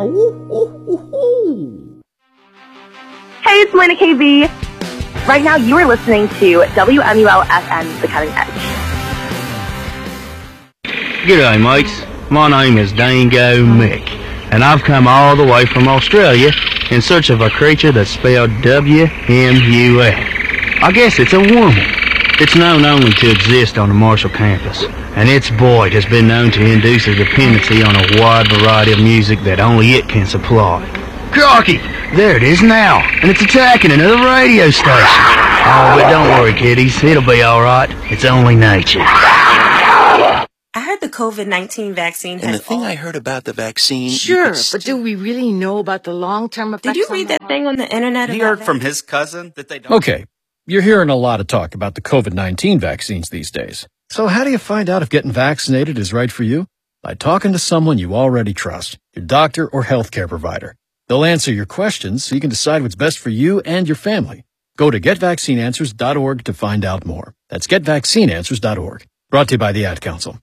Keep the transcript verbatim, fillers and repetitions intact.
Hey, it's Melina K V. Right now, you are listening to W M U L F M, The Cutting Edge. G'day, mates. My name is Dango Mick, and I've come all the way from Australia in search of a creature that's spelled W M U L. I guess it's a woman. It's known only to exist on the Marshall campus, and its void has been known to induce a dependency on a wide variety of music that only it can supply. Crocky! There it is now, and it's attacking another radio station. Oh, but don't worry, kiddies. It'll be all right. It's only nature. I heard the COVID nineteen vaccine has... And the thing I heard about the vaccine... Sure, but do we really know about the long-term effects? Did you read that thing on the internet? He heard from his cousin that they don't... Okay, you're hearing a lot of talk about the COVID nineteen vaccines these days. So how do you find out if getting vaccinated is right for you? By talking to someone you already trust, your doctor or healthcare provider. They'll answer your questions so you can decide what's best for you and your family. Go to get vaccine answers dot org to find out more. That's get vaccine answers dot org. Brought to you by the Ad Council.